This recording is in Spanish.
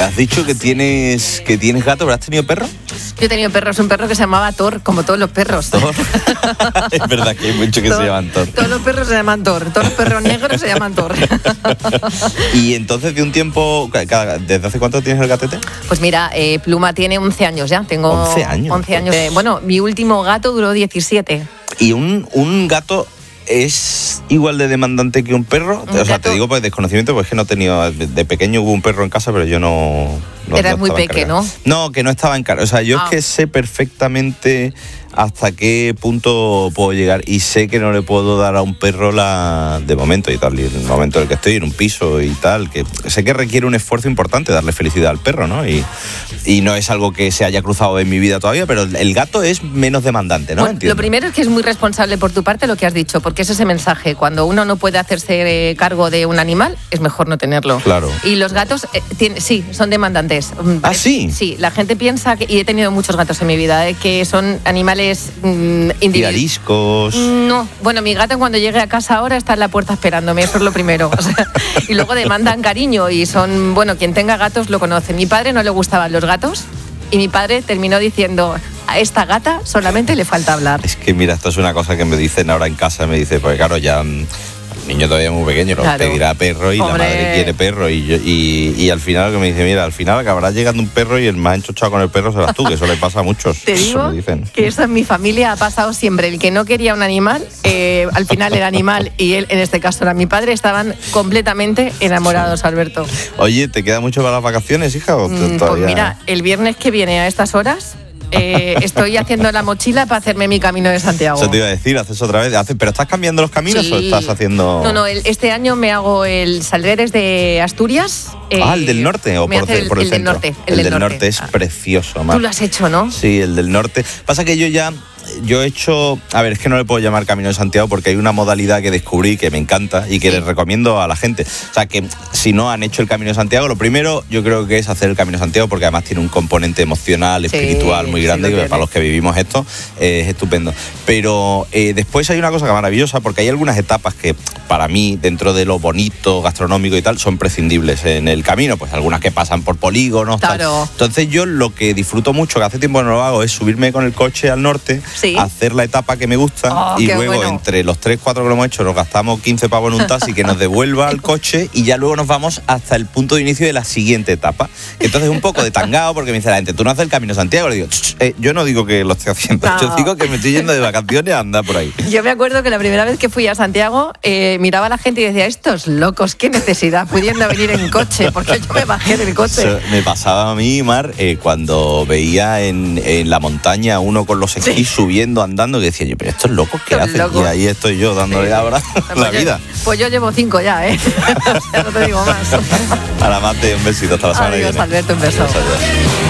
Me has dicho que tienes gato, pero ¿has tenido perro? Yo he tenido perros, un perro que se llamaba Thor, como todos los perros. ¿Thor? Es verdad que hay muchos que se llaman Thor. Todos los perros se llaman Thor, todos los perros negros se llaman Thor. Y entonces de un tiempo, ¿desde hace cuánto tienes el gatete? Pues mira, Pluma tiene 11 años ya, tengo 11 años. 11 años. Bueno, mi último gato duró 17. Y un gato es igual de demandante que un perro. O sea, te digo por desconocimiento, porque es que no he tenido. De pequeño hubo un perro en casa, pero yo no. Eras muy pequeño, ¿no? No, que no estaba en casa. O sea, yo es que sé perfectamente hasta qué punto puedo llegar y sé que no le puedo dar a un perro de momento y tal, y en el momento en el que estoy en un piso y tal, que sé que requiere un esfuerzo importante darle felicidad al perro, ¿no? Y no es algo que se haya cruzado en mi vida todavía, pero el gato es menos demandante, ¿no? Bueno, lo primero es que es muy responsable por tu parte lo que has dicho, porque es ese mensaje, cuando uno no puede hacerse cargo de un animal, es mejor no tenerlo. Claro. Y los gatos, sí, son demandantes. ¿Ah, sí? Sí, la gente piensa, y he tenido muchos gatos en mi vida, que son animales individuales. ¿Y ariscos? No, bueno, mi gata cuando llegue a casa ahora está en la puerta esperándome, eso es lo primero. O sea, y luego demandan cariño y son, bueno, quien tenga gatos lo conoce. Mi padre no le gustaban los gatos y mi padre terminó diciendo: a esta gata solamente le falta hablar. Es que mira, esto es una cosa que me dicen ahora en casa, me dice, pues claro, ya el niño todavía es muy pequeño, lo pedirá perro y la madre quiere perro y al final lo que me dice, mira, al final acabará llegando un perro y el más enchochado con el perro serás tú, que eso le pasa a muchos. Te digo que eso en mi familia ha pasado siempre. El que no quería un animal, al final el animal y él, en este caso era mi padre, estaban completamente enamorados, Alberto. Oye, ¿te queda mucho para las vacaciones, hija? ¿O todavía? Pues mira, el viernes que viene a estas horas estoy haciendo la mochila para hacerme mi camino de Santiago. Eso te iba a decir, haces otra vez. ¿Pero estás cambiando los caminos o estás haciendo...? No, este año me hago saldré desde Asturias. ¿El del norte o por el centro? Del norte. El del norte es precioso, Mar. Tú lo has hecho, ¿no? Sí, el del norte. Pasa que yo he hecho... A ver, es que no le puedo llamar Camino de Santiago porque hay una modalidad que descubrí que me encanta y que les recomiendo a la gente. O sea, que si no han hecho el Camino de Santiago, lo primero yo creo que es hacer el Camino de Santiago porque además tiene un componente emocional, espiritual muy grande, que para los que vivimos esto es estupendo. Pero después hay una cosa que es maravillosa porque hay algunas etapas que para mí, dentro de lo bonito, gastronómico y tal, son prescindibles en el camino. Pues algunas que pasan por polígonos, claro. Tal. Entonces yo lo que disfruto mucho, que hace tiempo que no lo hago, es subirme con el coche al norte, hacer la etapa que me gusta y luego entre los 3-4 que lo hemos hecho nos gastamos 15 pavos en un taxi que nos devuelva al coche y ya luego nos vamos hasta el punto de inicio de la siguiente etapa. Entonces un poco de tangao porque me dice la gente, tú no haces el Camino de Santiago. Le digo, yo no digo que lo estoy haciendo, yo digo que me estoy yendo de vacaciones a andar por ahí. Yo me acuerdo que la primera vez que fui a Santiago miraba a la gente y decía, estos locos, qué necesidad pudiendo venir en coche, porque yo me bajé del coche. Eso me pasaba a mí, Mar, cuando veía en la montaña uno con los esquís subiendo, andando, que decía yo, pero estos locos, ¿qué hacen? Locos. Y ahí estoy yo dándole abrazo a la vida. Pues yo llevo 5 ya, o sea, no te digo más. A la Mate, un besito, hasta la semana que viene. Adiós, Alberto, un beso. Adiós.